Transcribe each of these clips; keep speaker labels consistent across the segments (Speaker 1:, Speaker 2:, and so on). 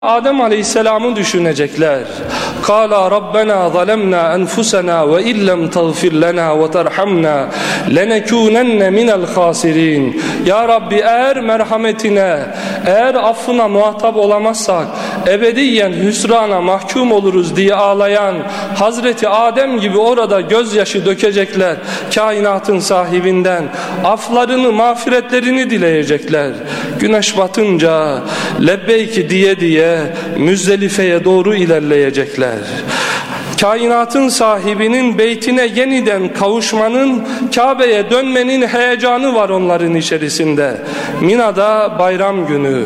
Speaker 1: Adem Aleyhisselam'ı düşünecekler. Kâlâ Rabbena zalemnâ enfusena ve illem tağfir lenâ ve terhamnâ lenekûnenne minel khâsirîn. Ya Rabbi, eğer merhametine, eğer affına muhatap olamazsak ebediyen hüsrana mahkum oluruz diye ağlayan Hazreti Adem gibi orada gözyaşı dökecekler. Kainatın sahibinden aflarını, mağfiretlerini dileyecekler. Güneş batınca lebbeyk diye diye Müzdelife'ye doğru ilerleyecekler. Kainatın sahibinin beytine yeniden kavuşmanın, Kabe'ye dönmenin heyecanı var onların içerisinde. Mina'da bayram günü.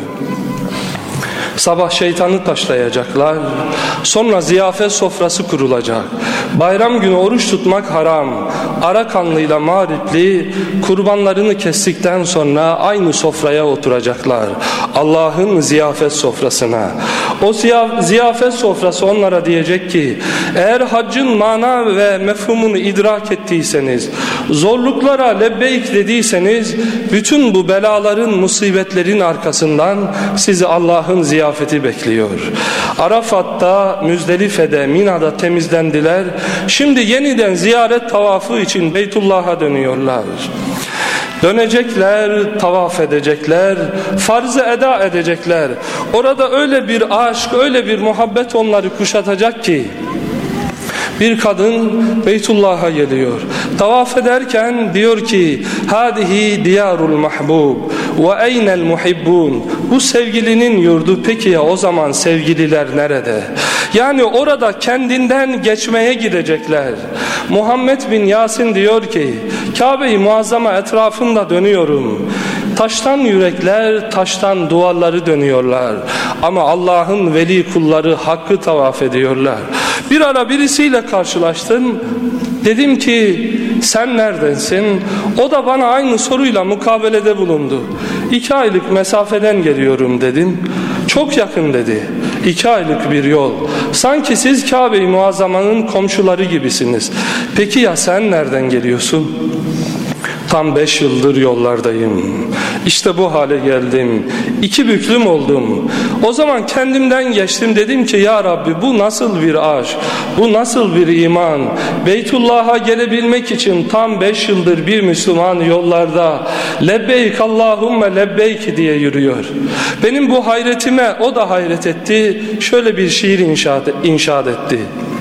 Speaker 1: Sabah şeytanı taşlayacaklar. Sonra ziyafet sofrası kurulacak. Bayram günü oruç tutmak haram. Arakanlıyla mağripli kurbanlarını kestikten sonra aynı sofraya oturacaklar. Allah'ın ziyafet sofrasına. O ziyafet sofrası onlara diyecek ki, eğer haccın mana ve mefhumunu idrak ettiyseniz, zorluklara lebbeyk dediyseniz, bütün bu belaların, musibetlerin arkasından sizi Allah'ın ziyafeti bekliyor. Arafat'ta, Müzdelife'de, Mina'da temizlendiler. Şimdi yeniden ziyaret tavafı için Beytullah'a dönüyorlar. Dönecekler, tavaf edecekler, farzı eda edecekler. Orada öyle bir aşk, öyle bir muhabbet onları kuşatacak ki, bir kadın Beytullah'a geliyor. Tavaf ederken diyor ki, hadihi diyarul mahbub ve eynel muhibbun. Bu sevgilinin yurdu, peki ya o zaman sevgililer nerede? Yani orada kendinden geçmeye gidecekler. Muhammed bin Yasin diyor ki, Kabe-i Muazzama etrafında dönüyorum. Taştan yürekler, taştan duvarları dönüyorlar. Ama Allah'ın veli kulları hakkı tavaf ediyorlar. Bir ara birisiyle karşılaştım. Dedim ki, sen neredensin? O da bana aynı soruyla mukabelede bulundu. 2 aylık mesafeden geliyorum dedim. Çok yakın dedi. 2 aylık bir yol. Sanki siz Kabe-i Muazzama'nın komşuları gibisiniz. Peki ya sen nereden geliyorsun? Tam 5 yıldır yollardayım. İşte bu hale geldim. 2 büklüm oldum. O zaman kendimden geçtim, dedim ki ya Rabbi, bu nasıl bir aşk, bu nasıl bir iman? Beytullah'a gelebilmek için tam 5 yıldır bir Müslüman yollarda lebbeyk Allahümme lebbeyk diye yürüyor. Benim bu hayretime o da hayret etti. Şöyle bir şiir inşaat etti.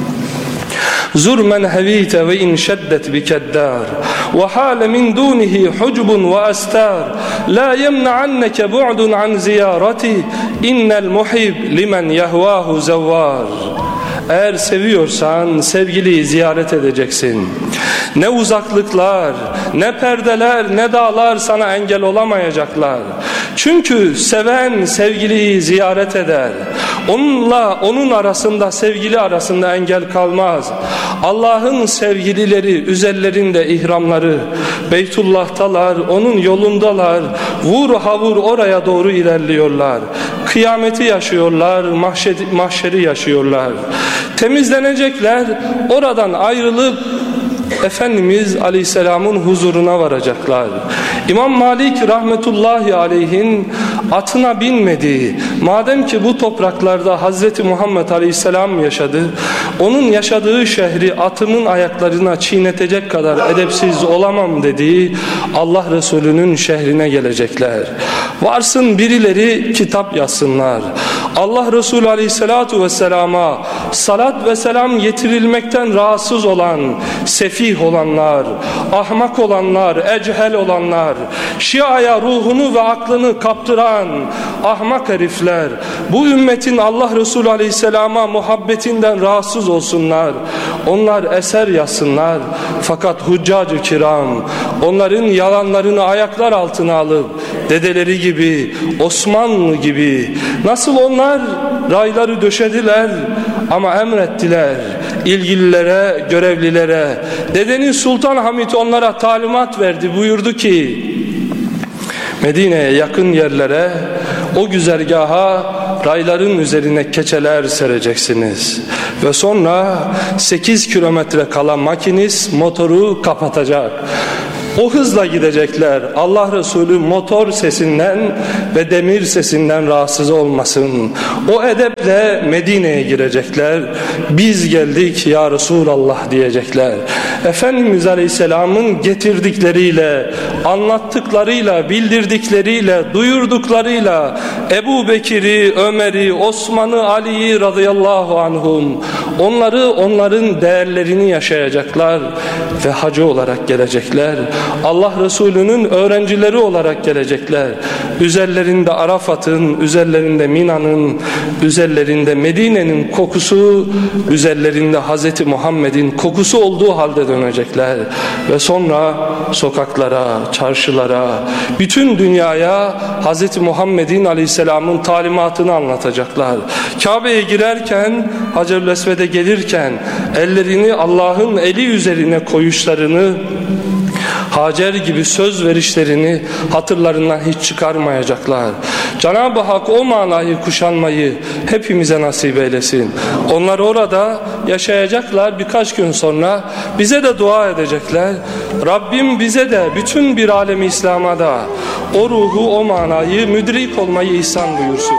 Speaker 1: Zur men hevite ve in şeddet bikeddar ve hale min dunihi hucbun ve astar la yemna'anneke bu'dun an ziyarati innel muhib limen yehvahu zavvar. Eğer seviyorsan sevgiliyi ziyaret edeceksin. Ne uzaklıklar, ne perdeler, ne dağlar sana engel olamayacaklar. Çünkü seven sevgiliyi ziyaret eder. Onunla onun arasında, sevgili arasında engel kalmaz. Allah'ın sevgilileri üzerlerinde ihramları, Beytullah'talar, onun yolundalar. Vur havur oraya doğru ilerliyorlar. Kıyameti yaşıyorlar, mahşeri yaşıyorlar. Temizlenecekler, oradan ayrılıp Efendimiz Aleyhisselam'ın huzuruna varacaklar. İmam Malik rahmetullahi aleyhin atına binmediği, madem ki bu topraklarda Hazreti Muhammed Aleyhisselam yaşadı, onun yaşadığı şehri atımın ayaklarına çiğnetecek kadar edepsiz olamam dediği Allah Resulü'nün şehrine gelecekler. Varsın birileri kitap yazsınlar. Allah Resulü Aleyhisselatu Vesselam'a salat ve selam getirilmekten rahatsız olan, sefih olanlar, ahmak olanlar, echel olanlar, Şia'ya ruhunu ve aklını kaptıran ahmak herifler, bu ümmetin Allah Resulü Aleyhisselam'a muhabbetinden rahatsız olsunlar. Onlar eser yazsınlar. Fakat huccacı kiram onların yalanlarını ayaklar altına alıp dedeleri gibi, Osmanlı gibi, nasıl onlar rayları döşediler ama emrettiler ilgililere, görevlilere. Dedeni Sultan Hamid onlara talimat verdi, buyurdu ki Medine'ye yakın yerlere, o güzergaha rayların üzerine keçeler sereceksiniz ve sonra 8 kilometre kala makinist motoru kapatacak. O hızla gidecekler. Allah Resulü motor sesinden ve demir sesinden rahatsız olmasın. O edeple Medine'ye girecekler. Biz geldik ya Resulallah diyecekler. Efendimiz Aleyhisselam'ın getirdikleriyle, anlattıklarıyla, bildirdikleriyle, duyurduklarıyla Ebu Bekir'i, Ömer'i, Osman'ı, Ali'yi radıyallahu anhum, onların değerlerini yaşayacaklar ve hacı olarak gelecekler. Allah Resulü'nün öğrencileri olarak gelecekler. Üzerlerinde Arafat'ın, üzerlerinde Mina'nın, üzerlerinde Medine'nin kokusu, üzerlerinde Hz. Muhammed'in kokusu olduğu halde dönecekler. Ve sonra sokaklara, çarşılara, bütün dünyaya Hz. Muhammed'in Aleyhisselam'ın talimatını anlatacaklar. Kabe'ye girerken, Hacer-ül Esved'e gelirken ellerini Allah'ın eli üzerine koyuşlarını, Hacer gibi söz verişlerini hatırlarından hiç çıkarmayacaklar. Cenab-ı Hak o manayı kuşanmayı hepimize nasip eylesin. Onlar orada yaşayacaklar, birkaç gün sonra bize de dua edecekler. Rabbim bize de bütün bir alemi İslam'a da o ruhu, o manayı müdrik olmayı ihsan buyursun.